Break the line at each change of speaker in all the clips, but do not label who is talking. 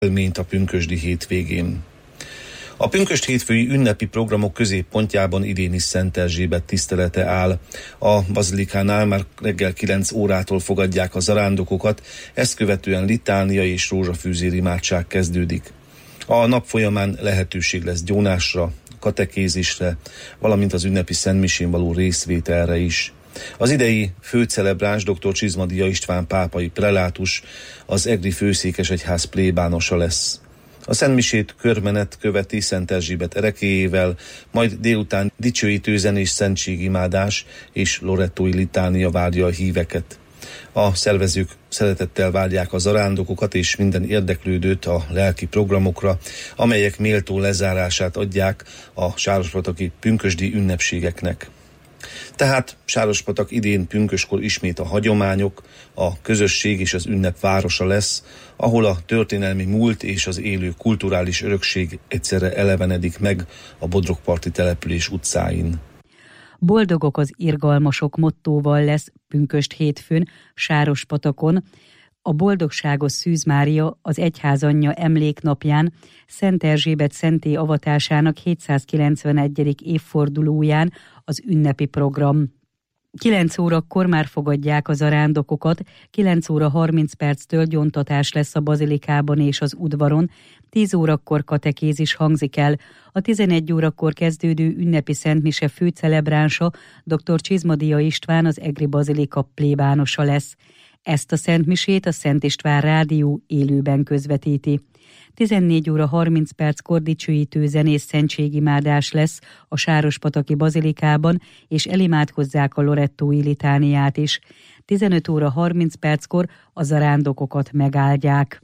élményt a pünkösdi hétvégén. A pünkösd hétfői ünnepi programok középpontjában idén is Szent Erzsébet tisztelete áll. A bazilikánál már reggel 9 órától fogadják a zarándokokat, ezt követően litánia és rózsafűzér imádság kezdődik. A nap folyamán lehetőség lesz gyónásra, katekézisre, valamint az ünnepi szentmisén való részvételre is. Az idei főcelebráns dr. Csizmadia István pápai prelátus az egri főszékesegyház plébánosa lesz. A szentmisét körmenet követi Szent Erzsébet erekéjével, majd délután dicsőítő zenés szentségimádás és lorettói litánia várja a híveket. A szervezők szeretettel várják a zarándokokat és minden érdeklődőt a lelki programokra, amelyek méltó lezárását adják a sárospataki pünkösdi ünnepségeknek. Tehát Sárospatak idén pünköskor ismét a hagyományok, a közösség és az ünnep városa lesz, ahol a történelmi múlt és az élő kulturális örökség egyszerre elevenedik meg a Bodrogparti település utcáin.
Boldogok az irgalmasok mottóval lesz pünkösd hétfőn Sárospatakon a Boldogságos Szűz Mária az Egyházanyja emléknapján, Szent Erzsébet szentté avatásának 791. évfordulóján az ünnepi program. 9 órakor már fogadják a zarándokokat, 9 óra 30 perctől gyóntatás lesz a bazilikában és az udvaron, 10 órakor katekézis hangzik el. A 11 órakor kezdődő ünnepi szentmise főcelebránsa dr. Csizmadia István az egri bazilika plébánosa lesz. Ezt a szentmisét a Szent István Rádió élőben közvetíti. 14 óra 30 perckor dicsőítő zenés szentségimádás lesz a Sárospataki bazilikában, és elimádkozzák a lorettói litániát is. 15 óra 30 perckor a zarándokokat megáldják.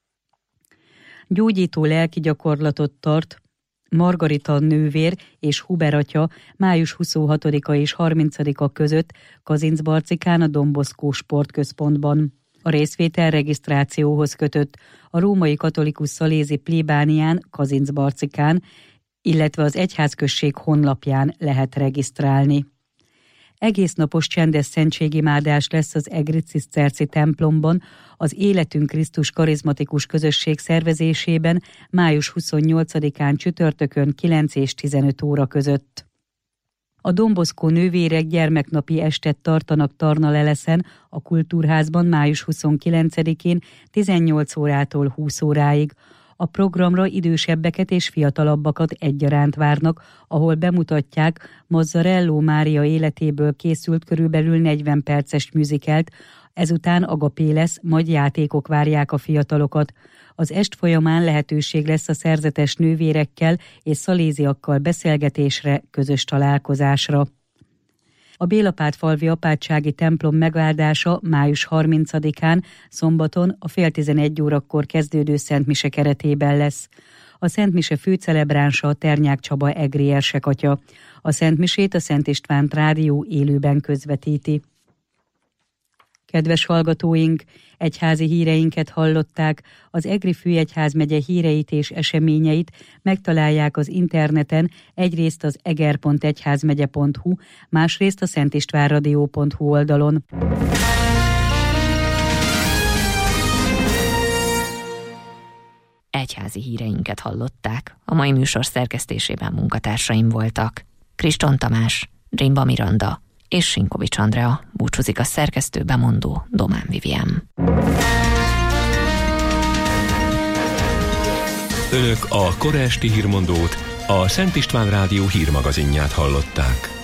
Gyógyító lelki gyakorlatot tart Margarita nővér és Huber atya május 26-a és 30-a között Kazincbarcikán a Don Bosco sportközpontban. A részvétel regisztrációhoz kötött a római katolikus szalézi plébánián Kazincbarcikán, illetve az egyházközség honlapján lehet regisztrálni. Egésznapos csendes szentségimádás lesz az egri ciszterci templomban, az Életünk Krisztus karizmatikus közösség szervezésében május 28-án csütörtökön 9 és 15 óra között. A Don Bosco nővérek gyermeknapi estet tartanak Tarnaleleszen, a Kultúrházban május 29-én 18 órától 20 óráig. A programra idősebbeket és fiatalabbakat egyaránt várnak, ahol bemutatják Mazzarello Mária életéből készült körülbelül 40 perces musicalt, ezután agapé lesz, majd játékok várják a fiatalokat. Az est folyamán lehetőség lesz a szerzetes nővérekkel és szaléziakkal beszélgetésre, közös találkozásra. A Bélapátfalvi apátsági templom megáldása május 30-án, szombaton a fél 11 órakor kezdődő szentmise keretében lesz. A szentmise főcelebránsa Ternyák Csaba egri érsekatya. A szentmisét a Szent István Rádió élőben közvetíti. Kedves hallgatóink, egyházi híreinket hallották, az Egri Főegyházmegye híreit és eseményeit megtalálják az interneten, egyrészt az eger.egyházmegye.hu, másrészt a szentistvánradio.hu oldalon.
Egyházi híreinket hallották. A mai műsor szerkesztésében munkatársaim voltak Kriston Tamás, Drimba Miranda és Sinkovics Andrea. Búcsúzik a szerkesztő bemondó Domán Vivien.
Önök a kora esti hírmondót, a Szent István Rádió hírmagazinját hallották.